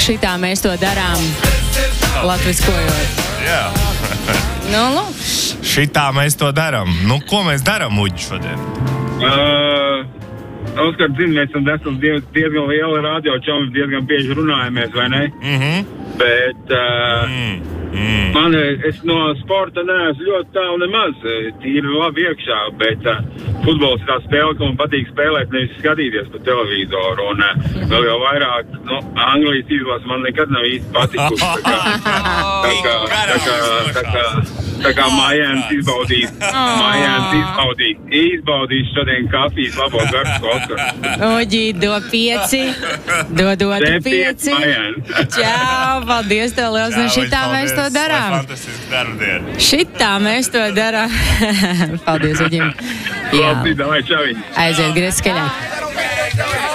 šitā mēs to darām latviskojot. Jā. Nu, lūk. Šitā mēs to darām. Nu, ko mēs darām, Uģi, šodien? Oskar, mēs esam diezgan liela radio čomi, diezgan bieži runājamies, vai ne? Bet es no sporta neesmu ļoti tālu nemaz, tīri labi iekšā, bet futbols tā spēle, ka man patīk spēlēt, nevis skatīties pa televizoru, un vēl jau vairāk, Anglijas izlase man nekad nav īsti patikuši, tā kā mājēns izbaudīs šodien kafijas labo garšu Oskaru. Uģi, do 5, dod 5. Čau, paldies tev liels, un šitā mēs to darām. Fantastiski darba diena. Šitā mēs to darām. Paldies, Uģim. Jā. Labi, davai, čaviņ. Aiziet, griez skaļāk.